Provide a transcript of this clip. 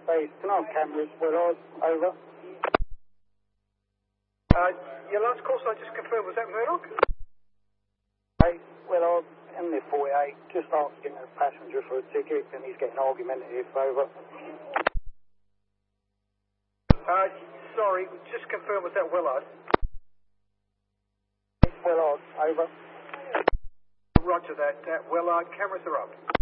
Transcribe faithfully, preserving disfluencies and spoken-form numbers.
Base, can I have cameras? Willard, over. Uh, your last call sign just confirmed, was that Murdoch? Hey, Willard, in the forty-eight, just asking a passenger for a ticket and he's getting argumentative, over. Uh, sorry, just confirm, was that Willard? Willard, over. Roger that. Uh, Willard, cameras are up.